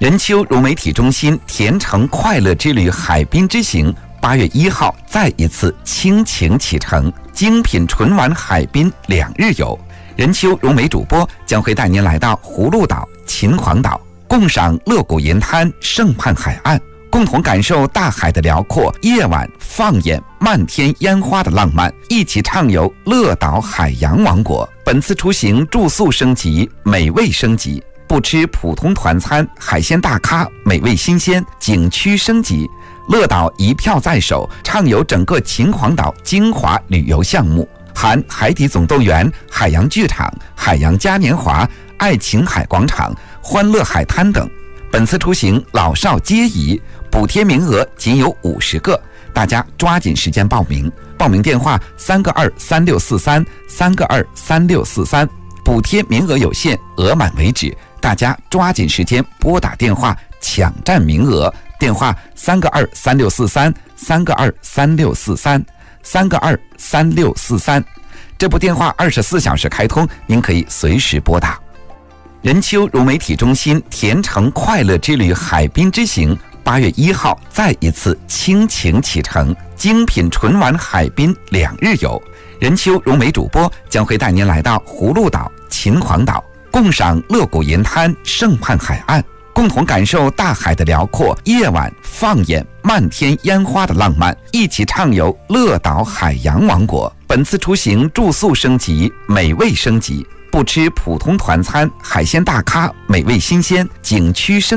任丘融媒体中心甜橙快乐之旅海滨之行8月1号再一次倾情启程，精品纯玩海滨2日游。任丘融媒主播将会带您来到葫芦岛、秦皇岛，共赏乐谷银滩、圣畔海岸，共同感受大海的辽阔，夜晚放眼漫天烟花的浪漫，一起畅游乐岛海洋王国。本次出行住宿升级，美味升级，不吃普通团餐，海鲜大咖，美味新鲜，景区升级。乐岛一票在手，畅游整个秦皇岛精华旅游项目，含海底总动员、海洋剧场、海洋嘉年华、爱琴海广场、欢乐海滩等。本次出行老少皆宜，补贴名额仅有50个，大家抓紧时间报名。报名电话3个23643 3个23643，补贴名额有限，额满为止，大家抓紧时间拨打电话抢占名额。电话3个23643 3个23643 3个23643，这部电话24小时开通，您可以随时拨打。任丘融媒体中心甜橙快乐之旅海滨之行8月1号再一次倾情启程，精品纯玩海滨2日游。任丘融媒主播将会带您来到葫芦岛、秦皇岛，共赏乐谷银滩、圣畔海岸，共同感受大海的辽阔，夜晚放眼漫天烟花的浪漫，一起畅游乐岛海洋王国。本次出行住宿升级，美味升级，不吃普通团餐，海鲜大咖，美味新鲜，景区升级。